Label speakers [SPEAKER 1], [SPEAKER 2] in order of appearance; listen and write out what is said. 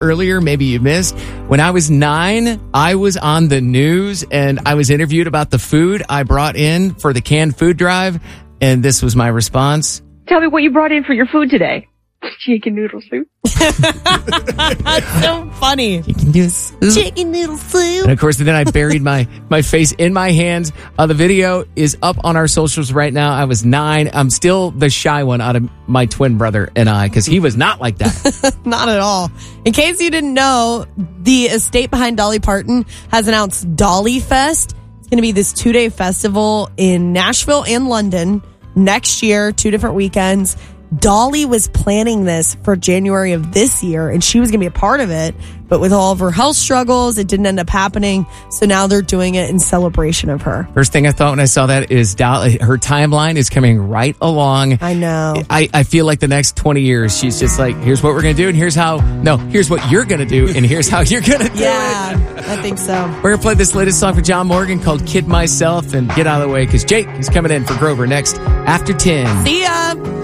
[SPEAKER 1] earlier, maybe you missed. When I was 9, I was on the news and I was interviewed about the food I brought in for the canned food drive. And this was my response.
[SPEAKER 2] Tell me what you brought in for your food today. Chicken noodle soup.
[SPEAKER 3] That's so funny.
[SPEAKER 1] Chicken noodle soup. And of course, then I buried my face in my hands. The video is up on our socials right now. I was 9. I'm still the shy one out of my twin brother and I, because he was not like that.
[SPEAKER 3] Not at all. In case you didn't know, the estate behind Dolly Parton has announced Dolly Fest. It's going to be this 2-day festival in Nashville and London next year, 2 different weekends. Dolly was planning this for January of this year, and she was going to be a part of it. But with all of her health struggles, it didn't end up happening. So now they're doing it in celebration of her.
[SPEAKER 1] First thing I thought when I saw that is Dolly, her timeline is coming right along.
[SPEAKER 3] I know.
[SPEAKER 1] I feel like the next 20 years, she's just like, here's what we're going to do, and here's what you're going to do, and here's how you're going to do it.
[SPEAKER 3] Yeah, I think so.
[SPEAKER 1] We're going to play this latest song for John Morgan called Kid Myself, and get out of the way because Jake is coming in for Grover next after 10.
[SPEAKER 3] See ya.